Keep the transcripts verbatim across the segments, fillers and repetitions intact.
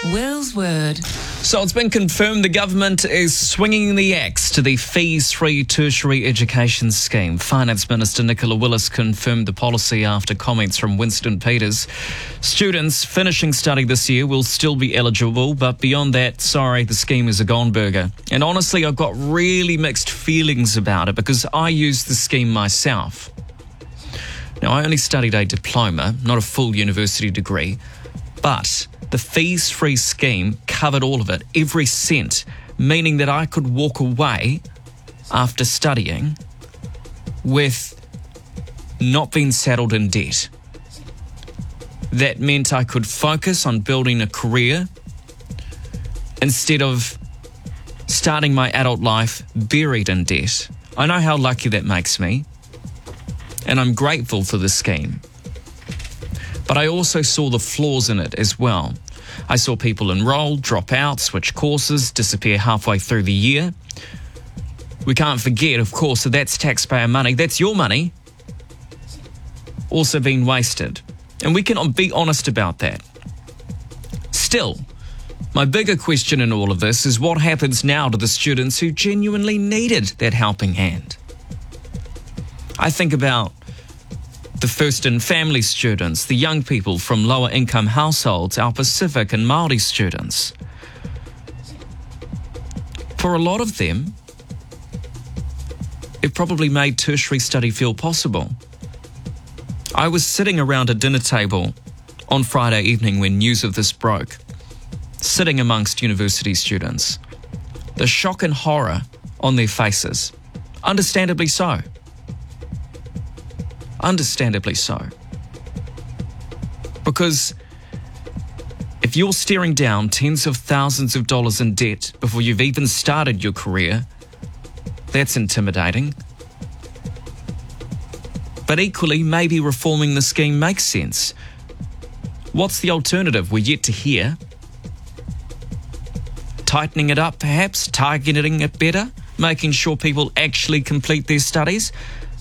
Will's Word. So it's been confirmed the government is swinging the axe to the fees-free tertiary education scheme. Finance Minister Nicola Willis confirmed the policy after comments from Winston Peters. Students finishing study this year will still be eligible, but beyond that, sorry, the scheme is a gone burger. And honestly, I've got really mixed feelings about it because I used the scheme myself. Now, I only studied a diploma, not a full university degree, but the fees-free scheme covered all of it, every cent, meaning that I could walk away after studying with not being saddled in debt. That meant I could focus on building a career instead of starting my adult life buried in debt. I know how lucky that makes me, and I'm grateful for the scheme. But I also saw the flaws in it as well. I saw people enroll, drop out, switch courses, disappear halfway through the year. We can't forget, of course, that that's taxpayer money. That's your money also being wasted. And we can be honest about that. Still, my bigger question in all of this is what happens now to the students who genuinely needed that helping hand? I think about the first and family students, the young people from lower income households, our Pacific and Māori students. For a lot of them, it probably made tertiary study feel possible. I was sitting around a dinner table on Friday evening when news of this broke, sitting amongst university students. The shock and horror on their faces, understandably so. Understandably so. Because if you're staring down tens of thousands of dollars in debt before you've even started your career, that's intimidating. But equally, maybe reforming the scheme makes sense. What's the alternative? We're yet to hear. Tightening it up, perhaps? Targeting it better? Making sure people actually complete their studies?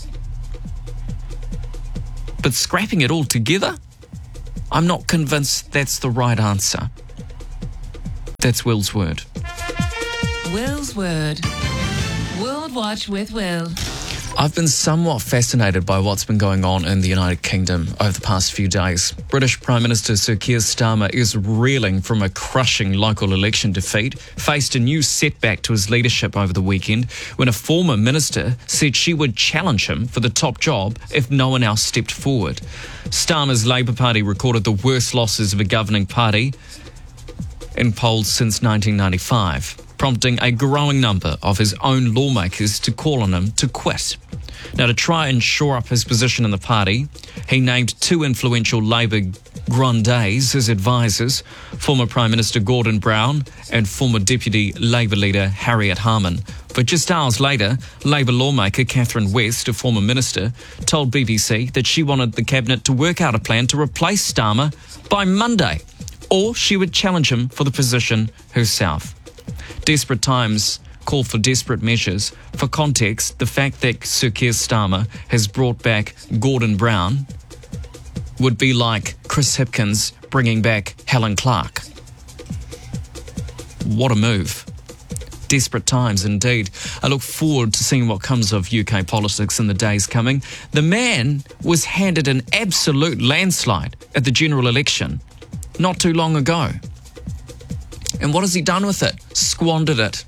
But scrapping it all together? I'm not convinced that's the right answer. That's Will's Word. Will's Word. World Watch with Will. I've been somewhat fascinated by what's been going on in the United Kingdom over the past few days. British Prime Minister Sir Keir Starmer is reeling from a crushing local election defeat, faced a new setback to his leadership over the weekend when a former minister said she would challenge him for the top job if no one else stepped forward. Starmer's Labour Party recorded the worst losses of a governing party in polls since nineteen ninety-five, prompting a growing number of his own lawmakers to call on him to quit. Now, to try and shore up his position in the party, he named two influential Labour grandees as advisors, former Prime Minister Gordon Brown and former Deputy Labour leader Harriet Harman. But just hours later, Labour lawmaker Catherine West, a former minister, told B B C that she wanted the cabinet to work out a plan to replace Starmer by Monday, or she would challenge him for the position herself. Desperate times call for desperate measures. For context, the fact that Sir Keir Starmer has brought back Gordon Brown would be like Chris Hipkins bringing back Helen Clark. What a move. Desperate times indeed. I look forward to seeing what comes of U K politics in the days coming. The man was handed an absolute landslide at the general election not too long ago. And what has he done with it? Squandered it.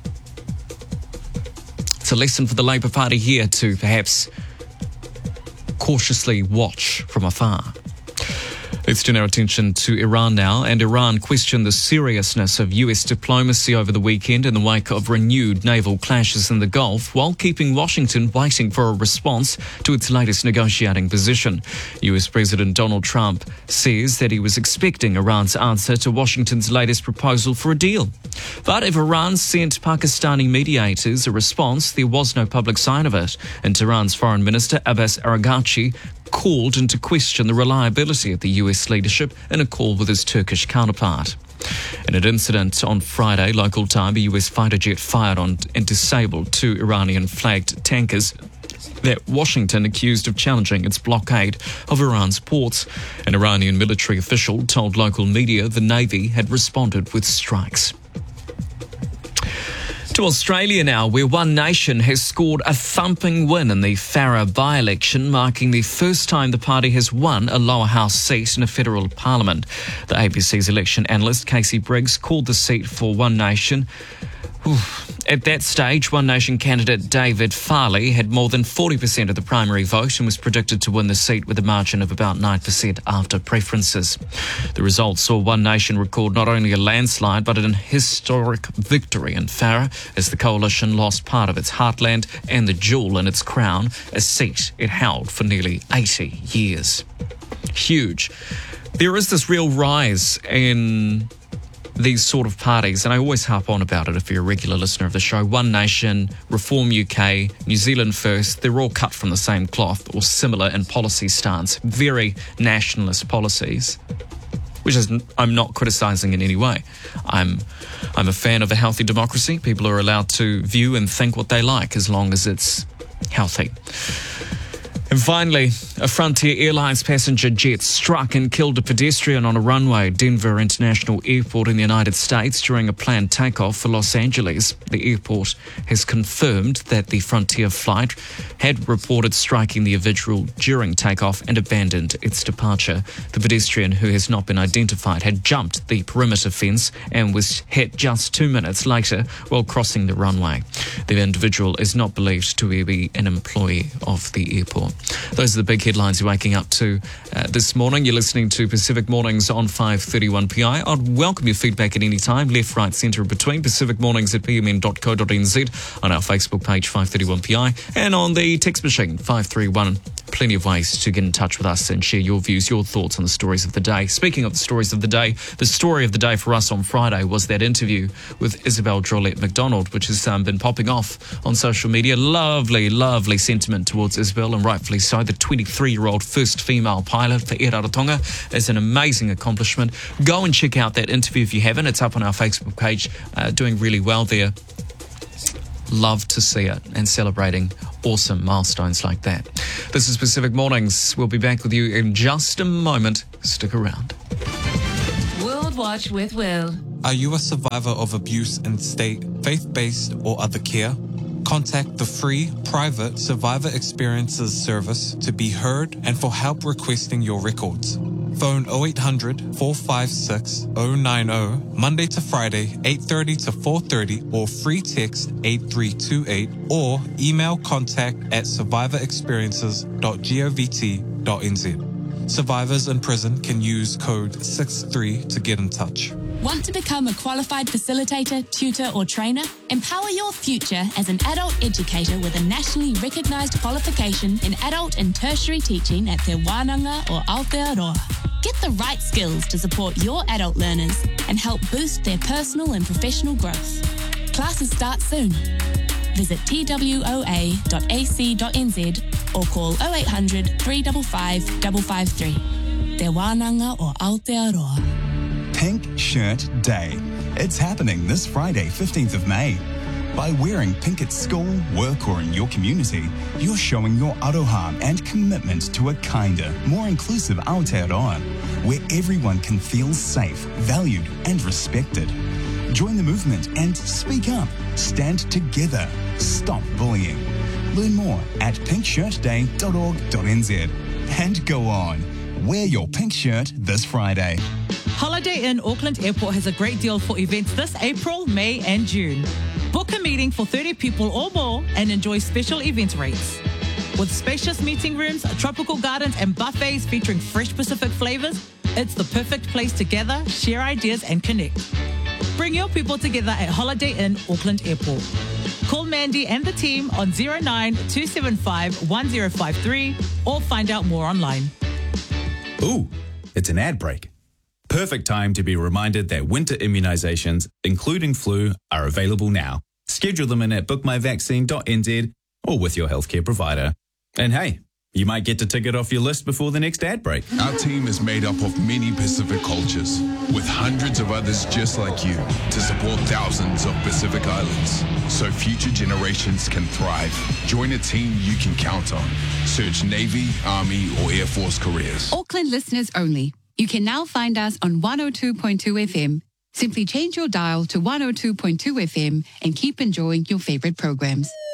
It's a lesson for the Labour Party here to perhaps cautiously watch from afar. Let's turn our attention to Iran now, and Iran questioned the seriousness of U S diplomacy over the weekend in the wake of renewed naval clashes in the Gulf, while keeping Washington waiting for a response to its latest negotiating position. U S President Donald Trump says that he was expecting Iran's answer to Washington's latest proposal for a deal. But if Iran sent Pakistani mediators a response, there was no public sign of it, and Tehran's Foreign Minister Abbas Araghchi called into question the reliability of the U S leadership in a call with his Turkish counterpart. In an incident on Friday, local time, a U S fighter jet fired on and disabled two Iranian-flagged tankers that Washington accused of challenging its blockade of Iran's ports. An Iranian military official told local media the Navy had responded with strikes. To Australia now, where One Nation has scored a thumping win in the Farrer by-election, marking the first time the party has won a lower house seat in a federal parliament. The A B C's election analyst Casey Briggs called the seat for One Nation. At that stage, One Nation candidate David Farley had more than forty percent of the primary vote and was predicted to win the seat with a margin of about nine percent after preferences. The results saw One Nation record not only a landslide but an historic victory in Farrer as the coalition lost part of its heartland and the jewel in its crown, a seat it held for nearly eighty years. Huge. There is this real rise in these sort of parties, and I always harp on about it if you're a regular listener of the show. One Nation, Reform U K, New Zealand First, they're all cut from the same cloth or similar in policy stance. Very nationalist policies, which is, I'm not criticising in any way. I'm I'm a fan of a healthy democracy. People are allowed to view and think what they like as long as it's healthy. And finally, a Frontier Airlines passenger jet struck and killed a pedestrian on a runway at Denver International Airport in the United States during a planned takeoff for Los Angeles. The airport has confirmed that the Frontier flight had reported striking the individual during takeoff and abandoned its departure. The pedestrian, who has not been identified, had jumped the perimeter fence and was hit just two minutes later while crossing the runway. The individual is not believed to be an employee of the airport. Those are the big headlines you're waking up to uh, this morning. You're listening to Pacific Mornings on five thirty-one P I. I'd welcome your feedback at any time, left, right, centre, between. Pacific Mornings at p m n dot co dot n z, on our Facebook page five thirty-one P I, and on the text machine five three one. Plenty of ways to get in touch with us and share your views, your thoughts on the stories of the day. Speaking of the stories of the day, the story of the day for us on Friday was that interview with Isabel Drolette McDonald, which has um, been popping off on social media. Lovely, lovely sentiment towards Isabel, and rightfully so. The twenty-three-year-old first female pilot for Air Rarotonga is an amazing accomplishment. Go and check out that interview if you haven't. It's up on our Facebook page, uh, doing really well there. Love to see it, and celebrating awesome milestones like that. This is Pacific Mornings. We'll be back with you in just a moment. Stick around. World Watch with Will. Are you a survivor of abuse in state, faith-based, or other care? Contact the free, private Survivor Experiences service to be heard and for help requesting your records. Phone oh eight hundred, four five six, oh nine oh, Monday to Friday, eight thirty to four thirty, or free text eight three two eight, or email contact at survivor experiences dot govt dot n z. Survivors in prison can use code six three to get in touch. Want to become a qualified facilitator, tutor or trainer? Empower your future as an adult educator with a nationally recognised qualification in adult and tertiary teaching at Te Wānanga or Aotearoa. Get the right skills to support your adult learners and help boost their personal and professional growth. Classes start soon. Visit t w o a dot a c dot n z or call oh eight hundred, three five five, five five three. Te Wānanga or Aotearoa. Pink Shirt Day. It's happening this Friday, fifteenth of May. By wearing pink at school, work or in your community, you're showing your aroha and commitment to a kinder, more inclusive Aotearoa, where everyone can feel safe, valued and respected. Join the movement and speak up. Stand together. Stop bullying. Learn more at pink shirt day dot org dot n z. And go on. Wear your pink shirt this Friday. Holiday Inn Auckland Airport has a great deal for events this April, May and June. Book a meeting for thirty people or more and enjoy special event rates. With spacious meeting rooms, tropical gardens and buffets featuring fresh Pacific flavours, it's the perfect place to gather, share ideas and connect. Bring your people together at Holiday Inn Auckland Airport. Call Mandy and the team on zero nine two seven five, one zero five three or find out more online. Ooh, it's an ad break. Perfect time to be reminded that winter immunisations, including flu, are available now. Schedule them in at book my vaccine dot n z or with your healthcare provider. And hey, You might get to tick it off your list before the next ad break. Our team is made up of many Pacific cultures, with hundreds of others just like you, to support thousands of Pacific islands, so future generations can thrive. Join a team you can count on. Search Navy, Army, or Air Force careers. Auckland listeners only. You can now find us on one oh two point two F M. Simply change your dial to one oh two point two F M and keep enjoying your favourite programs.